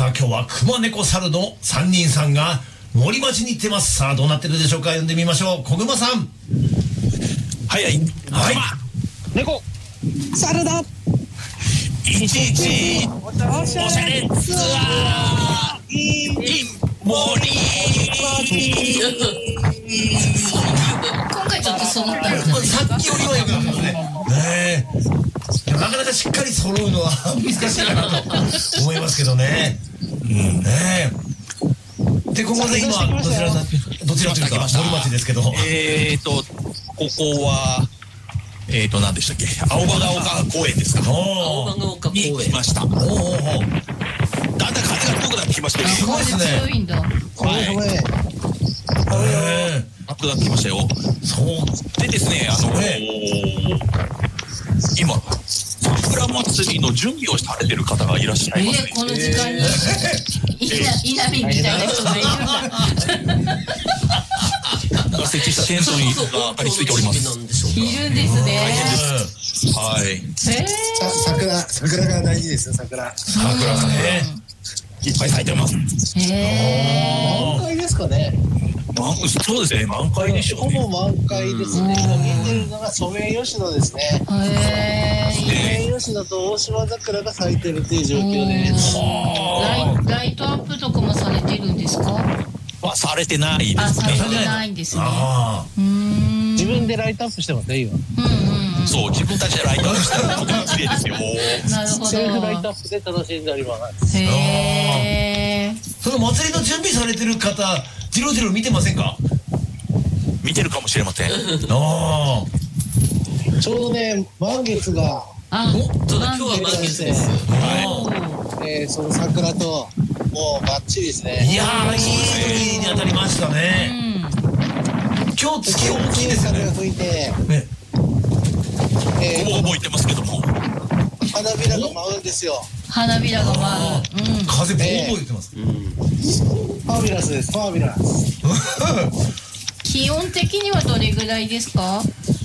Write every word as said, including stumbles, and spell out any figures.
あ今日は熊猫猿のさんにんさんが森町に行ってます。さあどうなってるでしょうか。読んでみましょう。小熊さん。 はいはいはい。 猫猿だいちいちおしゃれツアーイン森今回ちょっと揃ったんじゃないですか。 さっきよりは良くなってますね。ねえ。なかなかしっかり揃うのは難しいかなと思いますけどね。うんねえ。で、ここで今どちらどちらというか森町ですけど。 えーとここはえーと何でしたっけ、青葉ヶ丘公園ですか。 青葉ヶ丘公園に来ました。おお、だんだん風が強くなってきましたよ。 すごいですね。 強いんだ。 はい。暑くなってきましたよ。そうでですね、あの今桜祭りの準備をされてる方がいらっしゃいますね。 えー、この時間に稲見みたいな人がいるんだ。 設置したテントに明かりついております。 いるんですね。 はい。 桜桜が大事ですよ。桜桜がねいっぱい咲いてます。 へえ。 満開ですかね。 そうですね、満開でしょうね。 ほぼ満開ですね。今見てるのがソメイヨシノですね。 へえ。 ソメイヨシノと大島桜が咲いてるっていう状況です。 ライライトアップとかもされてるんですか。 はされてないであ、 すね。 されてないんですね。 あうーん。 自分でライトアップしてますね今。 うんうん。 そう、自分たちでライトアップしたらとても綺麗ですよ。 なるほど。 セルフライトアップで楽しんでおります。 へえ。 その祭りの準備されてる方、じろじろ見てませんか。 見てるかもしれません。 ああ。 ちょうどね満月が、 あ、 そうだ、今日は満月です。 はえー、その桜ともうバッチリですね。 いやー、いい時に当たりましたうね。 ん。 今日月大きいですよ風がね。 吹いて、 ね。 えい。ほぼ覚えてますけども。 ー、花びらが舞うんですよ。 花びらが舞う。うん。 風ボーボー言ってます。 ファビュラスです。ファビュラス。 気温的にはどれぐらいですか。